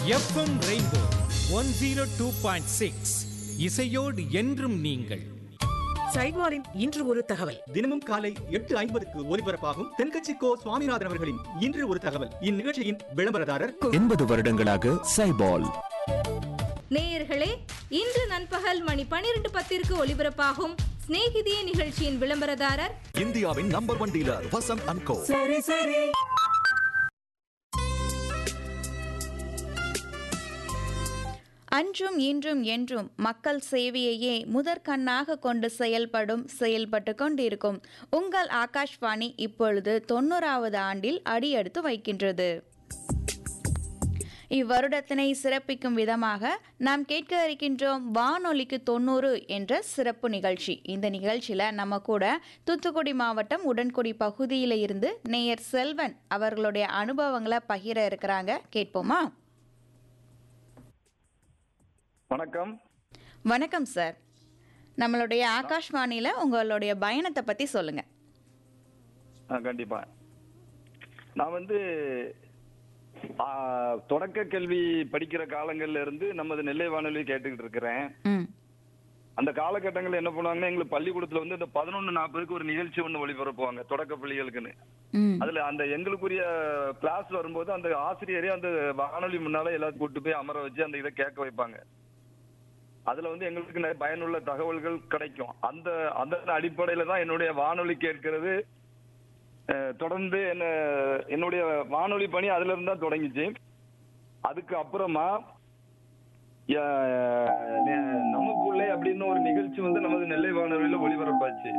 FM rainbow 102.6 இசையோடு என்றும் நீங்கள். சைட்வாரின் இன்று ஒரு தகவல். தினமும் காலை 8:50 ஒலிபரப்பாகும் தென்கட்சி கோ சுவாமிநாதன் அவர்களின் இன்று ஒரு தகவல். இந்நிகழ்ச்சியின் விளம்பரதாரர் 80 வருடங்களாக சைபால். நேயர்களே, இன்று நண்பகல் மணி 12:10 ஒலிபரப்பாகும் சிநேகிதியே நிகழ்ச்சியின் விளம்பரதாரர் இந்தியாவின் நம்பர் 1 டீலர் வசந்த் அண்ட் கோ. அன்றும் இன்றும் என்றும் மக்கள் சேவையையே முதற்கண்ணாக கொண்டு செயல்பட்டு கொண்டிருக்கும் உங்கள் ஆகாஷ்வாணி இப்பொழுது 90வது ஆண்டில் அடியெடுத்து வைக்கின்றது. இவ்வருடத்தினை சிறப்பிக்கும் விதமாக நாம் கேட்க இருக்கின்றோம் வானொலிக்கு 90 என்ற சிறப்பு நிகழ்ச்சி. இந்த நிகழ்ச்சியில் நம்ம கூட தூத்துக்குடி மாவட்டம் உடன்குடி பகுதியில் இருந்து நேயர் செல்வன் அவர்களுடைய அனுபவங்களை பகிர இருக்கிறாங்க. கேட்போமா? வணக்கம். வணக்கம் சார். நம்மளுடைய ஆகாஷ்வாணியில் உங்களுடைய பயணத்தை பற்றி சொல்லுங்க. கண்டிப்பா. நான் தொடக்க கல்வி படிக்கிற காலங்கள்ல இருந்து நமது நெல்லை வானொலி கேட்டுக்கிட்டு இருக்கிறேன். அந்த காலகட்டங்கள்ல என்ன பண்ணுவாங்கன்னா, எங்களுக்கு பள்ளிக்கூடத்துல இந்த 11:40 ஒரு நிகழ்ச்சி ஒண்ணு ஒளிபரப்புவாங்க தொடக்க பள்ளிகளுக்குன்னு. அதுல அந்த எங்களுக்குரிய கிளாஸ் வரும்போது அந்த ஆசிரியரே அந்த வானொலி முன்னால எல்லாத்தையும் கூட்டு போய் அமர வச்சு அந்த இதை கேட்க வைப்பாங்க. அதுல எங்களுக்கு நிறைய பயனுள்ள தகவல்கள் கிடைக்கும். அந்த அடிப்படையில தான் என்னுடைய வானொலி கேட்கிறது தொடர்ந்து என்னுடைய வானொலி பணி அதுல இருந்தா தொடங்கிச்சு. அதுக்கு அப்புறமா நமக்குள்ளே அப்படின்னு ஒரு நிகழ்ச்சி நமது நெல்லை வானொலியில ஒளிபரப்பாச்சு.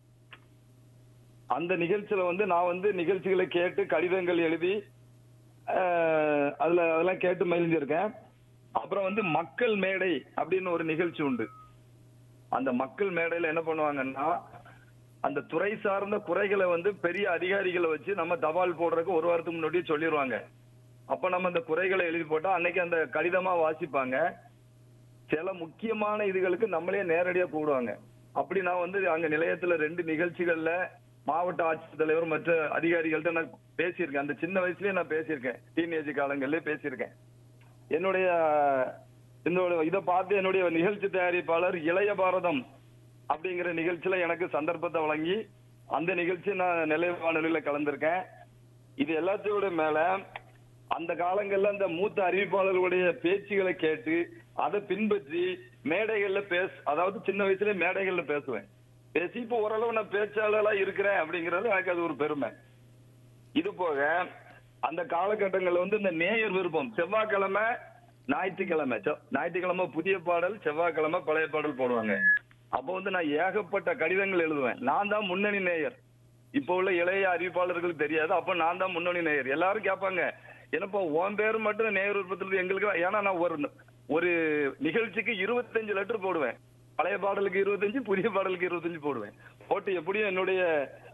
அந்த நிகழ்ச்சியில நான் நிகழ்ச்சிகளை கேட்டு கடிதங்கள் எழுதி அதெல்லாம் கேட்டு மகிழ்ந்திருக்கேன். அப்புறம் மக்கள் மேடை அப்படின்னு ஒரு நிகழ்ச்சி உண்டு. அந்த மக்கள் மேடையில என்ன பண்ணுவாங்கன்னா, அந்த துறை சார்ந்த குறைகளை பெரிய அதிகாரிகளை வச்சு நம்ம தபால் போடுறதுக்கு ஒரு வாரத்துக்கு முன்னாடியே சொல்லிடுவாங்க. அப்ப நம்ம அந்த குறைகளை எழுதி போட்டா அன்னைக்கு அந்த கடிதமா வாசிப்பாங்க. சில முக்கியமான இதுகளுக்கு நம்மளே நேரடியா கூடுவாங்க. அப்படி நான் அங்க நிலையத்துல 2 நிகழ்ச்சிகள்ல மாவட்ட ஆட்சித்தலைவர் மற்ற அதிகாரிகள்ட்ட நான் பேசியிருக்கேன். அந்த சின்ன வயசுலயே நான் பேசியிருக்கேன். டீனேஜ் காலங்கள்ல பேசியிருக்கேன். என்னுடைய இதை பார்த்து என்னுடைய நிகழ்ச்சி தயாரிப்பாளர் இளைய பாரதம் அப்படிங்கிற நிகழ்ச்சியில எனக்கு சந்தர்ப்பத்தை வழங்கி அந்த நிகழ்ச்சி நான் நெல்லை வானொலியில கலந்திருக்கேன். இது எல்லாத்தையோட மேல அந்த காலங்கள்ல அந்த மூத்த அறிவிப்பாளர்களுடைய பேச்சுகளை கேட்டு அதை பின்பற்றி மேடைகள்ல அதாவது சின்ன வயசுல மேடைகள்ல பேசுவேன். பேசி இப்போ ஓரளவு நான் பேச்சாளரா இருக்கிறேன் அப்படிங்கிறது எனக்கு அது ஒரு பெருமை. இது போக அந்த காலகட்டங்கள்ல இந்த நேயர் விருப்பம் செவ்வாய்க்கிழமை ஞாயிற்றுக்கிழமை புதிய பாடல், செவ்வாய்க்கிழமை பழைய பாடல் போடுவாங்க. அப்போ நான் ஏகப்பட்ட கடிதங்கள் எழுதுவேன். நான் தான் முன்னணி நேயர். இப்போ உள்ள இளைய அறிவிப்பாளர்களுக்கு தெரியாது. அப்ப நான் தான் முன்னணி நேயர். எல்லாரும் கேட்பாங்க, என்னப்பா உன் பேரு மட்டும் நேயர் விருப்பத்தில் எங்களுக்கு. ஏன்னா நான் ஒரு நிகழ்ச்சிக்கு 25 லெட்டர் போடுவேன். பழைய பாடலுக்கு 25, புதிய பாடலுக்கு 25 போடுவேன். போட்டு எப்படியும் என்னுடைய